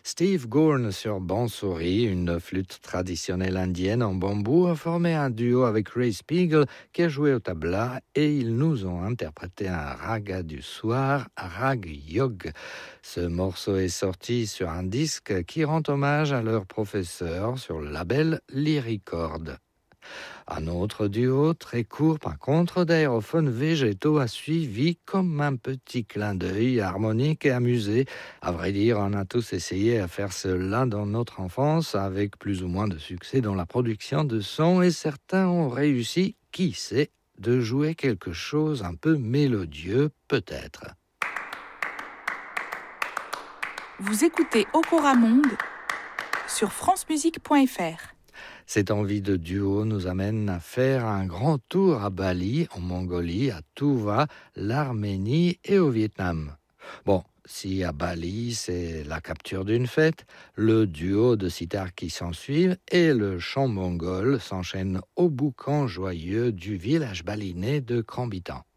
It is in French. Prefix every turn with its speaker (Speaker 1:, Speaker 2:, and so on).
Speaker 1: Steve Gorn sur bansuri, une flûte traditionnelle indienne en bambou, a formé un duo avec Ray Spiegel qui a joué au tabla et ils nous ont interprété un raga du soir, Rag Yog. Ce morceau est sorti sur un disque qui rend hommage à leur professeur sur le label Lyricord. Un autre duo, très court par contre, d'aérophones végétaux a suivi comme un petit clin d'œil harmonique et amusé. À vrai dire, on a tous essayé à faire cela dans notre enfance avec plus ou moins de succès dans la production de sons et certains ont réussi, qui sait, de jouer quelque chose un peu mélodieux peut-être.
Speaker 2: Vous écoutez Okora Monde sur francemusique.fr.
Speaker 1: Cette envie de duo nous amène à faire un grand tour à Bali, en Mongolie, à Tuva, l'Arménie et au Vietnam. Bon, si à Bali c'est la capture d'une fête, le duo de sitar qui s'ensuivent et le chant mongol s'enchaînent au boucan joyeux du village balinais de Krambitan.